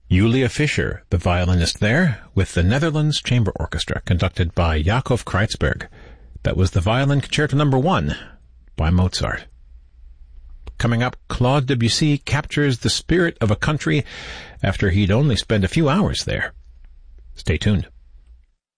Julia Fischer, the violinist there, with the Netherlands Chamber Orchestra, conducted by Yakov Kreitzberg. That was the Violin Concerto No. 1 by Mozart. Coming up, Claude Debussy captures the spirit of a country after he'd only spent a few hours there. Stay tuned.